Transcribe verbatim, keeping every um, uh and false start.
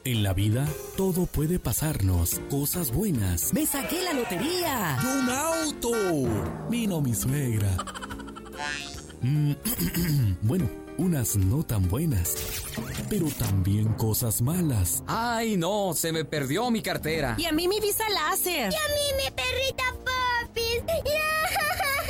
En la vida, todo puede pasarnos. Cosas buenas. ¡Me saqué la lotería! ¡Y un auto! Vino mi suegra. Mm, bueno, unas no tan buenas, pero también cosas malas. ¡Ay, no! Se me perdió mi cartera. Y a mí mi visa láser. Y a mí mi perrita